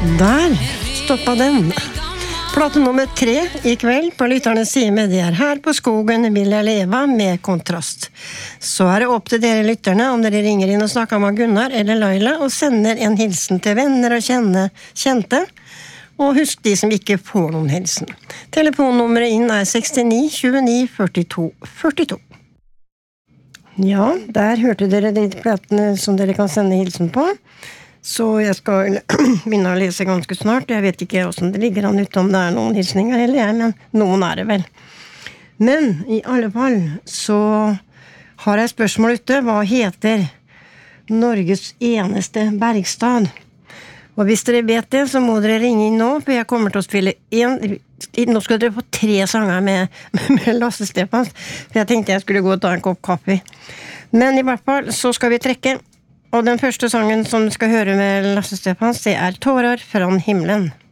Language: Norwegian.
Der stoppet den. Plate nummer 3 I kveld på Lytternes side med det her på Skogen vil jeg leve med kontrast. Så det opp til dere lytterne om dere ringer inn og snakker med Gunnar eller Laila og sender en hilsen til venner og kjente. Og husk de som ikke får noen hilsen. Telefonnummeret inn 69 29 42 42. Ja, der hørte dere de platene som dere kan sende hilsen på. Så jeg skal begynne å lese ganske snart. Jeg vet ikke hvordan det ligger an ut om det noen hilsninger eller jeg, men noen det vel. Men I alle fall så har jeg spørsmål ute. Hva heter Norges eneste bergstad? Og hvis dere vet det, så må dere ringe inn nå, for jeg kommer til å spille nå skal dere få 3 sanger med Lasse Stefans, for jeg tenkte jeg skulle gå og ta en kopp kaffe. Men I hvert fall så skal vi trekke, og den første sangen som vi skal høre med Lasse Stefans, det Tårar från himlen.